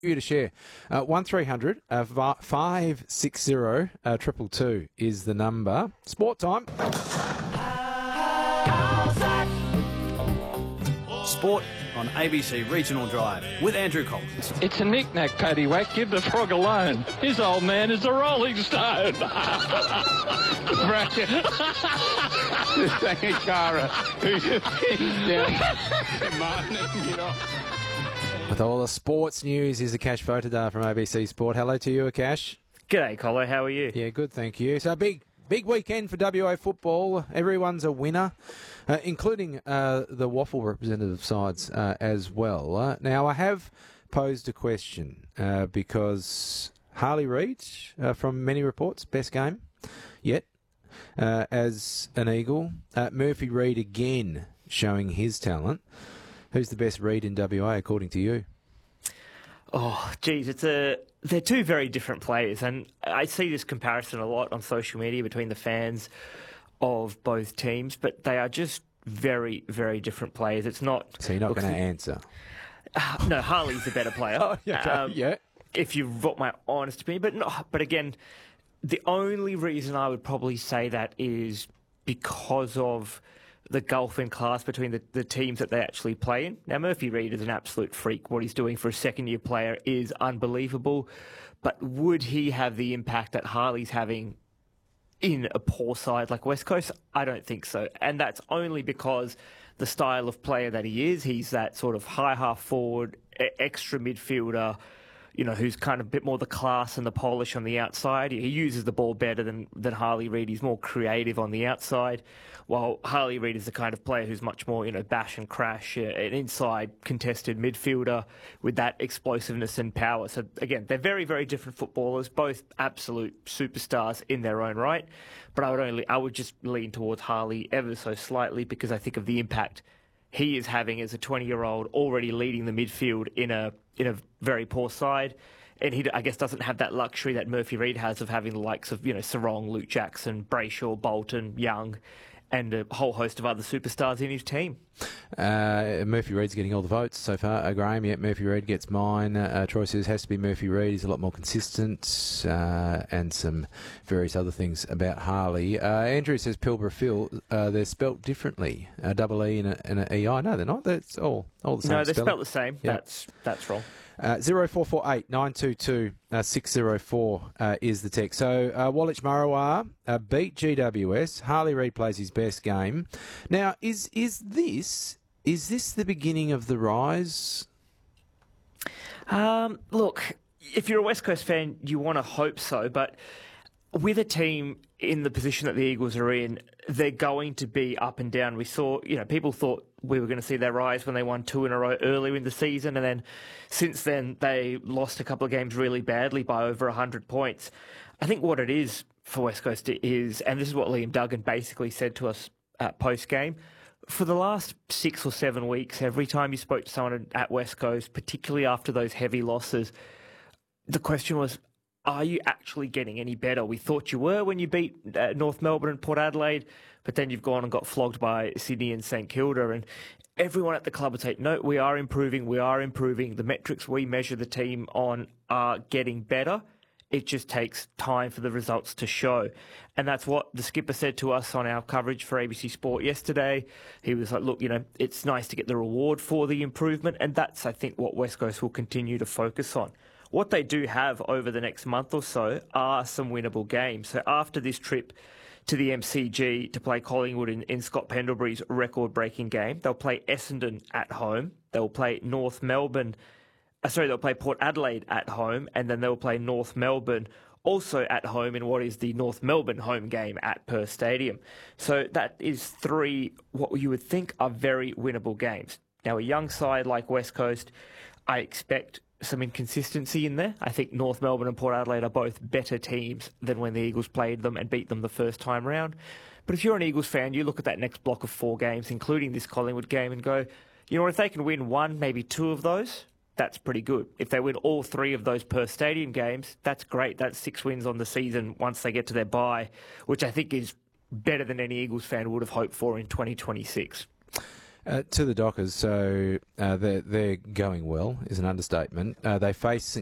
you to share. 1300 560 222 is the number. Sport time. Sport on ABC Regional Drive with Andrew Collins. It's a knick-knack, paddywhack. Give the frog alone. His old man is a Rolling Stone. Thank you, Cara. With all the sports news, is Akash Photodar from ABC Sport. Hello to you, Akash. G'day, Collo. How are you? Yeah, good, thank you. So big weekend for WA football. Everyone's a winner, including the Waffle representative sides as well. Now, I have posed a question because Harley Reid, from many reports, best game yet as an Eagle. Murphy Reid again showing his talent. Who's the best Reid in WA, according to you? Oh, geez, they're two very different players, and I see this comparison a lot on social media between the fans of both teams, but they are just very, very different players. It's not... So you're not going to answer? No, Harley's the better player. Oh, yeah. Yeah. If you want my honest opinion. But again, the only reason I would probably say that is because of the gulf in class between the teams that they actually play in. Now, Murphy Reid is an absolute freak. What he's doing for a second-year player is unbelievable. But would he have the impact that Harley's having in a poor side like West Coast? I don't think so. And that's only because the style of player that he is, he's that sort of high half-forward, extra midfielder, you know, who's kind of a bit more the class and the polish on the outside. He uses the ball better than Harley Reid. He's more creative on the outside, while Harley Reid is the kind of player who's much more, you know, bash and crash, an inside contested midfielder with that explosiveness and power. So, again, they're very, very different footballers, both absolute superstars in their own right. But I would just lean towards Harley ever so slightly because I think of the impact he is having as a 20-year-old already leading the midfield in a very poor side. And he, I guess, doesn't have that luxury that Murphy Reid has of having the likes of, you know, Sarong, Luke Jackson, Brayshaw, Bolton, Young, and a whole host of other superstars in his team. Murphy Reid's getting all the votes so far. Graham, yeah, Murphy Reid gets mine. Troy says has to be Murphy Reid. He's a lot more consistent, and some various other things about Harley. Andrew says Pilbara Phil. They're spelt differently. Double E and an EI. No, they're not. That's all the same. No, they're spelling. spelt the same. Yep. That's wrong. 0448 922 604 is the text. So Woolwich Murrawah beat GWS. Harley Reid plays his best game. Now, is this the beginning of the rise? Look, if you're a West Coast fan, you want to hope so, but with a team in the position that the Eagles are in, they're going to be up and down. We saw, you know, people thought we were going to see their rise when they won 2 in a row earlier in the season, and then since then they lost a couple of games really badly by over 100 points. I think what it is for West Coast is, and this is what Liam Duggan basically said to us post-game, for the last 6 or 7 weeks, every time you spoke to someone at West Coast, particularly after those heavy losses, the question was, are you actually getting any better? We thought you were when you beat North Melbourne and Port Adelaide, but then you've gone and got flogged by Sydney and St Kilda. And everyone at the club would say, no, we are improving. The metrics we measure the team on are getting better. It just takes time for the results to show. And that's what the skipper said to us on our coverage for ABC Sport yesterday. He was like, look, you know, it's nice to get the reward for the improvement. And that's, I think, what West Coast will continue to focus on. What they do have over the next month or so are some winnable games. So after this trip to the MCG to play Collingwood in Scott Pendlebury's record-breaking game, they'll play Essendon at home. They'll play they'll play Port Adelaide at home, and then they'll play North Melbourne also at home in what is the North Melbourne home game at Perth Stadium. So that is 3 what you would think are very winnable games. Now, a young side like West Coast, I expect some inconsistency in there. I think North Melbourne and Port Adelaide are both better teams than when the Eagles played them and beat them the first time round. But if you're an Eagles fan, you look at that next block of 4 games, including this Collingwood game, and go, you know what, if they can win 1, maybe 2 of those, that's pretty good. If they win all 3 of those Perth Stadium games, that's great. That's 6 wins on the season once they get to their bye, which I think is better than any Eagles fan would have hoped for in 2026. To the Dockers, so they're going well is an understatement. They face St